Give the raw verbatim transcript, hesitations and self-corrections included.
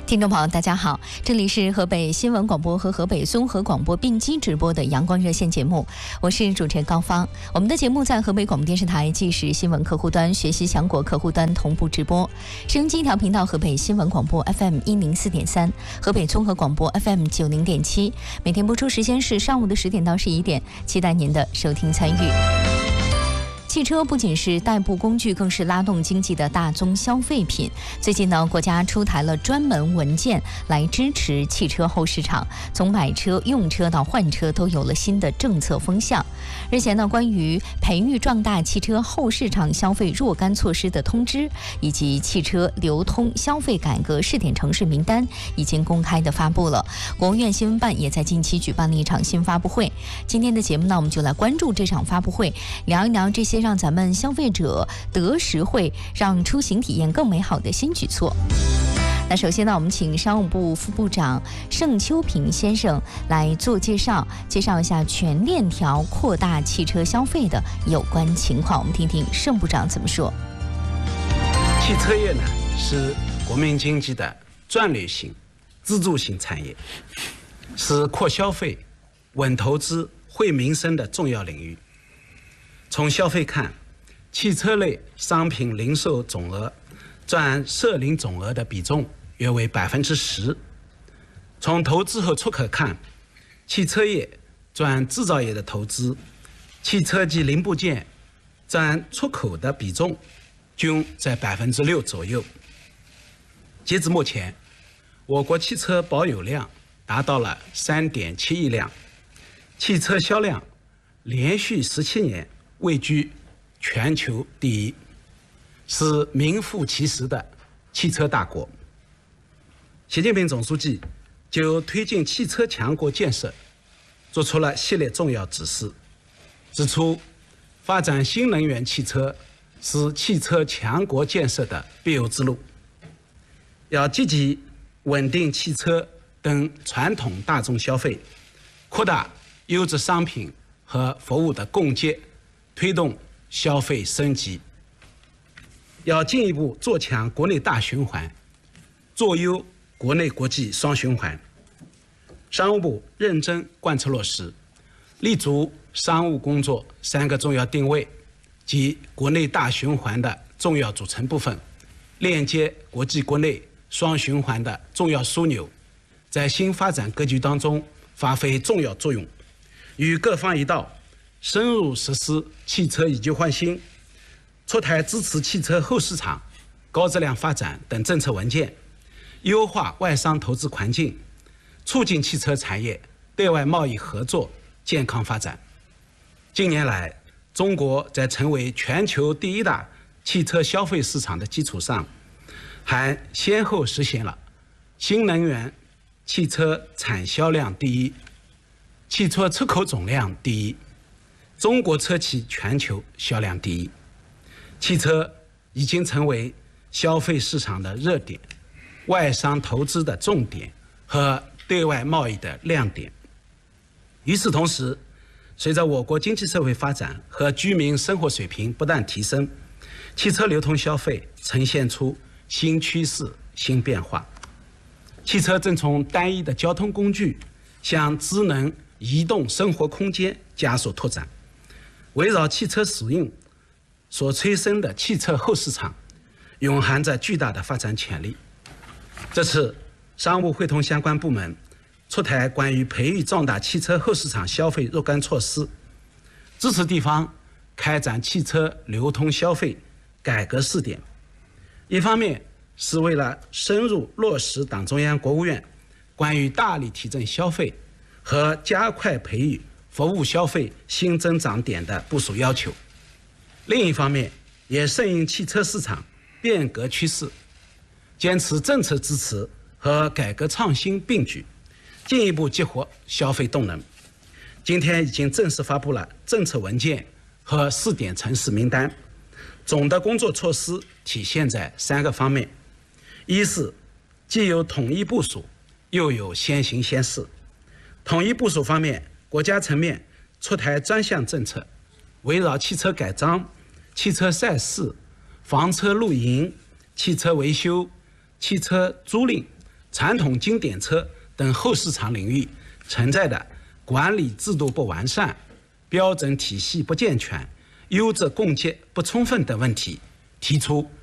听众朋友，大家好，这里是河北新闻广播和河北综合广播并机直播的阳光热线节目，我是主持人高芳。我们的节目在河北广播电视台纪实新闻客户端、学习强国客户端同步直播，收音机调频道河北新闻广播 F M 一零四点三，河北综合广播 F M 九零点七，每天播出时间是上午的十点到十一点，期待您的收听参与。汽车不仅是代步工具，更是拉动经济的大宗消费品。最近呢，国家出台了专门文件来支持汽车后市场，从买车、用车到换车都有了新的政策风向。日前呢，关于培育壮大汽车后市场消费若干措施的通知，以及汽车流通消费改革试点城市名单已经公开的发布了。国务院新闻办也在近期举办了一场新发布会。今天的节目呢，我们就来关注这场发布会，聊一聊这些让咱们消费者得实惠、让出行体验更美好的新举措。那首先呢，我们请商务部副部长盛秋平先生来做介绍，介绍一下全链条扩大汽车消费的有关情况。我们听听盛部长怎么说。 汽车业呢，是国民经济的战略性、支柱性产业，是扩消费、稳投资、惠民生的重要领域。从消费看，汽车类商品零售总额占社零总额的比重约为百分之十。从投资和出口看，汽车业占制造业的投资，汽车及零部件占出口的比重均在百分之六左右。截至目前，我国汽车保有量达到了三点七亿辆，汽车销量连续十七年位居全球第一，是名副其实的汽车大国。习近平总书记就推进汽车强国建设做出了系列重要指示，指出发展新能源汽车是汽车强国建设的必由之路，要积极稳定汽车等传统大众消费，扩大优质商品和服务的供给，推动消费升级，要进一步做强国内大循环，做优国内国际双循环。商务部认真贯彻落实，立足商务工作三个重要定位及国内大循环的重要组成部分，链接国际国内双循环的重要枢纽，在新发展格局当中发挥重要作用，与各方一道深入实施汽车以旧换新、出台支持汽车后市场高质量发展等政策文件，优化外商投资环境，促进汽车产业对外贸易合作健康发展。近年来，中国在成为全球第一大汽车消费市场的基础上，还先后实现了新能源汽车产销量第一、汽车出口总量第一、中国车企全球销量第一。汽车已经成为消费市场的热点、外商投资的重点和对外贸易的亮点。与此同时，随着我国经济社会发展和居民生活水平不断提升，汽车流通消费呈现出新趋势、新变化。汽车正从单一的交通工具向智能移动生活空间加速拓展。围绕汽车使用所催生的汽车后市场，蕴含着巨大的发展潜力。这次商务会同相关部门出台关于培育壮大汽车后市场消费若干措施，支持地方开展汽车流通消费改革试点。一方面是为了深入落实党中央、国务院关于大力提振消费和加快培育服务消费新增长点的部署要求；另一方面，也顺应汽车市场变革趋势，坚持政策支持和改革创新并举，进一步激活消费动能。今天已经正式发布了政策文件和试点城市名单，总的工作措施体现在三个方面：一是既有统一部署，又有先行先试。统一部署方面，国家层面出台专项政策，围绕汽车改装、汽车赛事、房车露营、汽车维修、汽车租赁、 传统经典车等后市场领域存在的管理制度不完善、标准体系不健全、优质供给不充分等问题，提出